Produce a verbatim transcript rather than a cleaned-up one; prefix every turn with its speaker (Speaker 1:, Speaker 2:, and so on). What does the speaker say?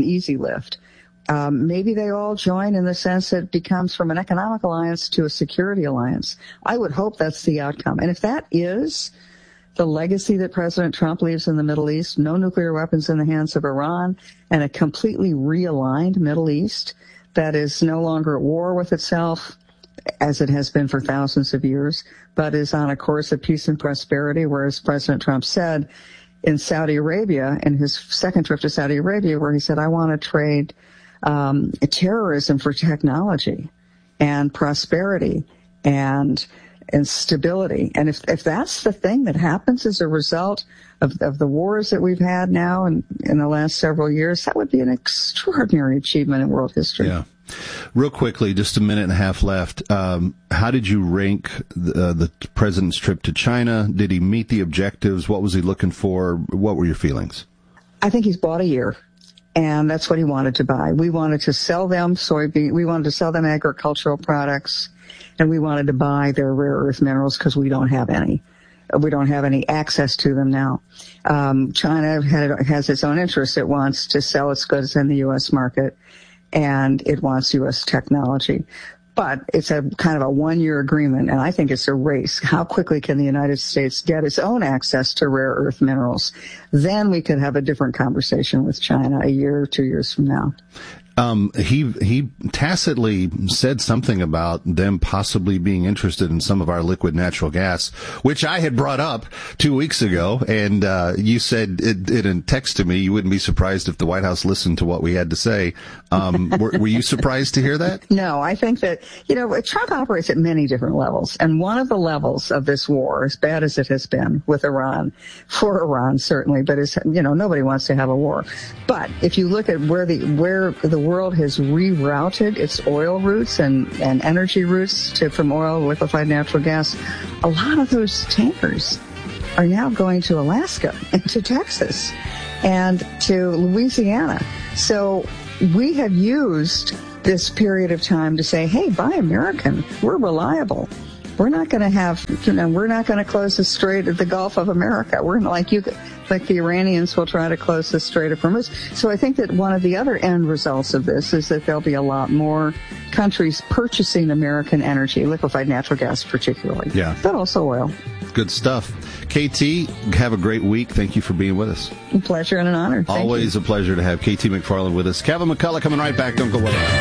Speaker 1: an easy lift. Um, maybe they all join in the sense that it becomes from an economic alliance to a security alliance. I would hope that's the outcome. And if that is the legacy that President Trump leaves in the Middle East, no nuclear weapons in the hands of Iran, and a completely realigned Middle East that is no longer at war with itself, as it has been for thousands of years, but is on a course of peace and prosperity, whereas President Trump said in Saudi Arabia, in his second trip to Saudi Arabia, where he said, I want to trade um, terrorism for technology and prosperity and and stability. And if if that's the thing that happens as a result of, of the wars that we've had now and in the last several years, that would be an extraordinary achievement in world history.
Speaker 2: Yeah. Real quickly, just a minute and a half left. Um, how did you rank the, uh, the president's trip to China? Did he meet the objectives? What was he looking for? What were your feelings?
Speaker 1: I think he's bought a year, and that's what he wanted to buy. We wanted to sell them soybean. We wanted to sell them agricultural products, and we wanted to buy their rare earth minerals because we don't have any. We don't have any access to them now. Um, China had, has its own interests. It wants to sell its goods in the U S market, and it wants U S technology. But it's a kind of a one-year agreement, and I think it's a race. How quickly can the United States get its own access to rare earth minerals? Then we could have a different conversation with China a year or two years from now.
Speaker 2: Um, he he tacitly said something about them possibly being interested in some of our liquid natural gas, which I had brought up two weeks ago, and uh, you said it, it in text to me you wouldn't be surprised if the White House listened to what we had to say. Um, were, were you surprised to hear that?
Speaker 1: No, I think that, you know, Trump operates at many different levels, and one of the levels of this war, as bad as it has been with Iran, for Iran certainly, but is, you know, nobody wants to have a war. But if you look at where the where the world has rerouted its oil routes and, and energy routes to from oil to liquefied natural gas, a lot of those tankers are now going to Alaska and to Texas and to Louisiana. So we have used this period of time to say, hey, buy American. We're reliable. We're not going to have, you know, we're not going to close the Strait of the Gulf of America. We're like you, like the Iranians will try to close the Strait of Hormuz. So I think that one of the other end results of this is that there'll be a lot more countries purchasing American energy, liquefied natural gas particularly,
Speaker 2: yeah,
Speaker 1: but also oil.
Speaker 2: Good stuff. K T, have a great week. Thank you for being with us.
Speaker 1: A pleasure and an honor. Thank
Speaker 2: Always
Speaker 1: you.
Speaker 2: a pleasure to have K T McFarland with us. Kevin McCullough coming right back. Don't go away.